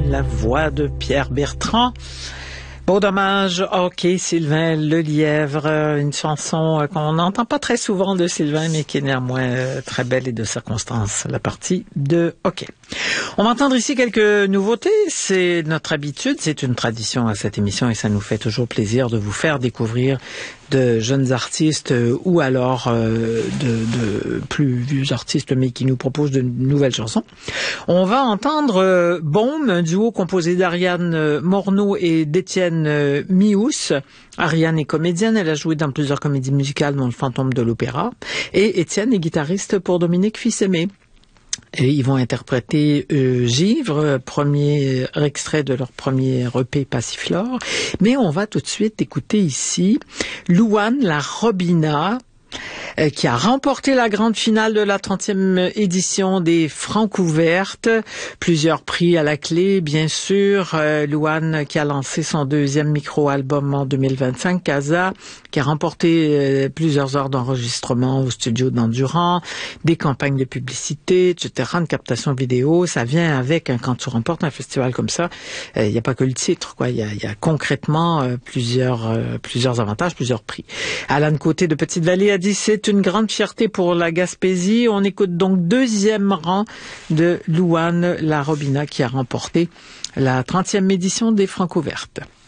la voix de Pierre Bertrand. Beau dommage, ok, Sylvain Lelièvre, une chanson qu'on n'entend pas très souvent de Sylvain, mais qui est néanmoins très belle et de circonstance, la partie de OK. On va entendre ici quelques nouveautés, c'est notre habitude, c'est une tradition à cette émission et ça nous fait toujours plaisir de vous faire découvrir de jeunes artistes ou alors de plus vieux artistes mais qui nous proposent de nouvelles chansons. On va entendre Baume, un duo composé d'Ariane Morneau et d'Étienne Mious. Ariane est comédienne, elle a joué dans plusieurs comédies musicales dont Le Fantôme de l'Opéra et Étienne est guitariste pour Dominique Fils-Aimé. Et ils vont interpréter Givre, premier extrait de leur premier EP Passiflore. Mais on va tout de suite écouter ici Louane La Robina, qui a remporté la grande finale de la 30e édition des Francouvertes. Plusieurs prix à la clé, bien sûr. Louane qui a lancé son deuxième micro-album en 2025, Casa, qui a remporté plusieurs heures d'enregistrement au studio d'Endurant, des campagnes de publicité, etc., une captation vidéo. Ça vient avec, quand tu remportes un festival comme ça, il n'y a pas que le titre, quoi. Il y a concrètement plusieurs avantages, plusieurs prix. Alan Côté de Petite-Vallée a dit c'est une grande fierté pour la Gaspésie. On écoute donc deuxième rang de Louane La Robina qui a remporté la 30e édition des Francouvertes.